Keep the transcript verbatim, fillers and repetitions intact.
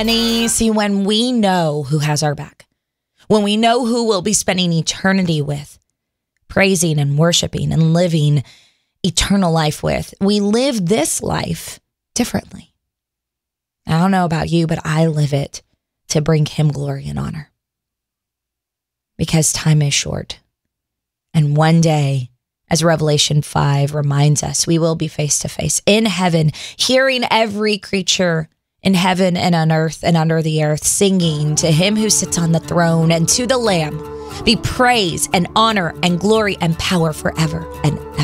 And you see, when we know who has our back, when we know who we'll be spending eternity with, praising and worshiping and living eternal life with, we live this life differently. I don't know about you, but I live it to bring him glory and honor. Because time is short. And one day, as Revelation five reminds us, we will be face to face in heaven, hearing every creature in heaven and on earth and under the earth, singing to him who sits on the throne and to the Lamb, be praise and honor and glory and power forever and ever.